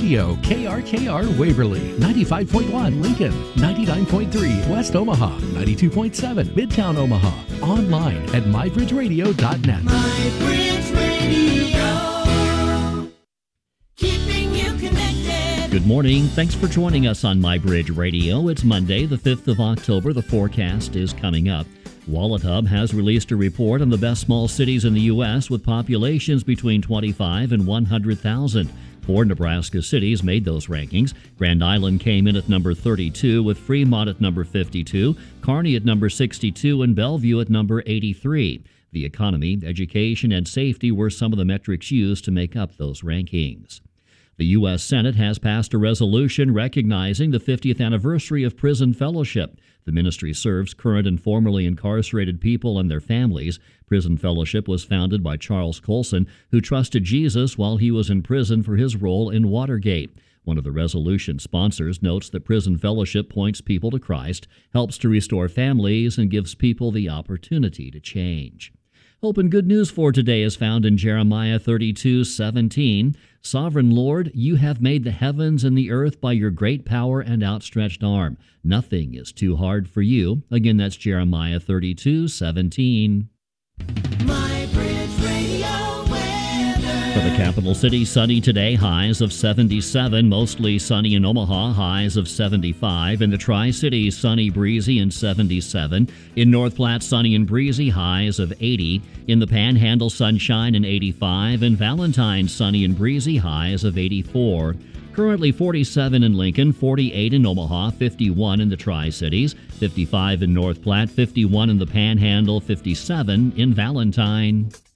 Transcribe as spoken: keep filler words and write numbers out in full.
Radio, K R K R Waverly, ninety-five point one Lincoln, ninety-nine point three West Omaha, ninety-two point seven Midtown Omaha. Online at my bridge radio dot net. MyBridge Radio, keeping you connected. Good morning. Thanks for joining us on MyBridge Radio. It's Monday, the fifth of October. The forecast is coming up. Wallet Hub has released a report on the best small cities in the U S with populations between twenty-five and one hundred thousand. Four Nebraska cities made those rankings. Grand Island came in at number thirty-two, with Fremont at number fifty-two, Kearney at number sixty-two, and Bellevue at number eighty-three. The economy, education, and safety were some of the metrics used to make up those rankings. The U S Senate has passed a resolution recognizing the fiftieth anniversary of Prison Fellowship. The ministry serves current and formerly incarcerated people and their families. Prison Fellowship was founded by Charles Colson, who trusted Jesus while he was in prison for his role in Watergate. One of the resolution sponsors notes that Prison Fellowship points people to Christ, helps to restore families, and gives people the opportunity to change. Hope and good news for today is found in Jeremiah thirty-two seventeen. Sovereign Lord, you have made the heavens and the earth by your great power and outstretched arm. Nothing is too hard for you. Again, that's Jeremiah thirty-two seventeen. MyBridge Radio weather. For the capital city, sunny today, highs of seventy-seven, mostly sunny in Omaha, highs of seventy-five. In the Tri-Cities, sunny, breezy, and seventy-seven. In North Platte, sunny and breezy, highs of eighty. In the Panhandle, sunshine and eighty-five. In Valentine, sunny and breezy, highs of eighty-four. Currently forty-seven in Lincoln, forty-eight in Omaha, fifty-one in the Tri-Cities, fifty-five in North Platte, fifty-one in the Panhandle, fifty-seven in Valentine.